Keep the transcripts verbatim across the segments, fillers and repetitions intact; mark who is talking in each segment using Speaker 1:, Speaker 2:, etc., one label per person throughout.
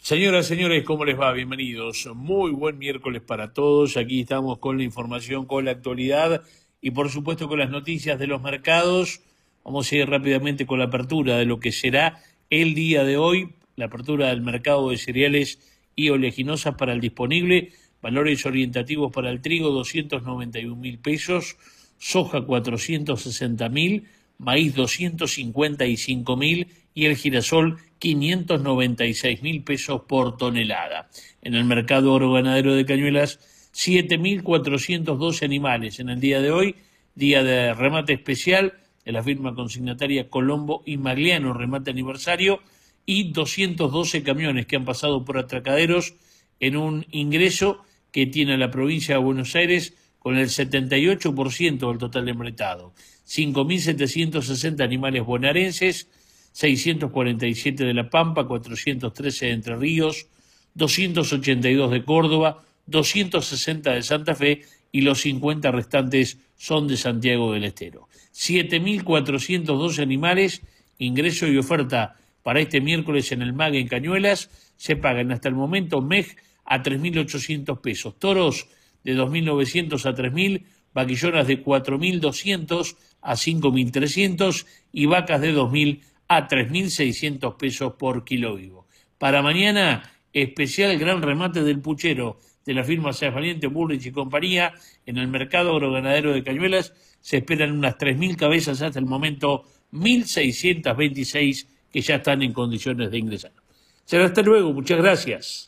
Speaker 1: Señoras, señores, ¿cómo les va? Bienvenidos. Muy buen miércoles para todos. Aquí estamos con la información, con la actualidad y por supuesto con las noticias de los mercados. Vamos a ir rápidamente con la apertura de lo que será el día de hoy, la apertura del mercado de cereales y oleaginosas para el disponible, valores orientativos para el trigo doscientos noventa y un mil pesos, soja cuatrocientos sesenta mil, maíz doscientos cincuenta y cinco mil y el girasol quinientos noventa y seis mil pesos por tonelada. En el mercado agroganadero de Cañuelas, siete mil cuatrocientos doce animales en el día de hoy, día de remate especial de la firma consignataria Colombo y Magliano, remate aniversario, y doscientos doce camiones que han pasado por atracaderos en un ingreso que tiene la provincia de Buenos Aires con el setenta y ocho por ciento del total embretado. cinco mil setecientos sesenta animales bonaerenses, seiscientos cuarenta y siete de La Pampa, cuatrocientos trece de Entre Ríos, doscientos ochenta y dos de Córdoba, doscientos sesenta de Santa Fe y los cincuenta restantes son de Santiago del Estero. siete mil cuatrocientos doce animales, ingreso y oferta para este miércoles en el MAG en Cañuelas, se pagan hasta el momento M E G a tres mil ochocientos pesos, toros de dos mil novecientos a tres mil, vaquillonas de cuatro mil doscientos a cinco mil trescientos y vacas de dos mil a tres mil seiscientos pesos por kilo vivo. Para mañana, especial gran remate del puchero de la firma Seas Valiente, Bullrich y compañía en el mercado agroganadero de Cañuelas. Se esperan unas tres mil cabezas, hasta el momento mil seiscientos veintiséis que ya están en condiciones de ingresar. Será hasta luego, muchas gracias.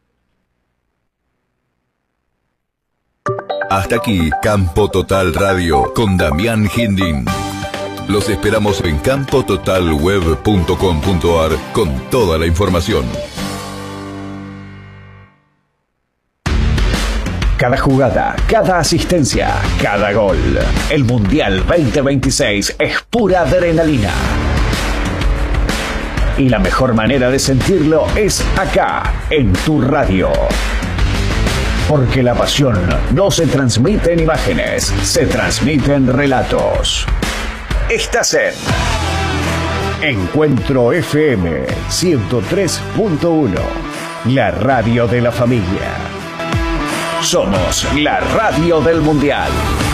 Speaker 2: Hasta aquí, Campo Total Radio con Damián Hindin. Los esperamos en campo total web punto com punto ar con toda la información.
Speaker 3: Cada jugada, cada asistencia, cada gol. El Mundial veinte veintiséis es pura adrenalina. Y la mejor manera de sentirlo es acá, en tu radio. Porque la pasión no se transmite en imágenes, se transmite en relatos. Estás en Encuentro F M ciento tres punto uno, la radio de la familia. Somos la radio del Mundial.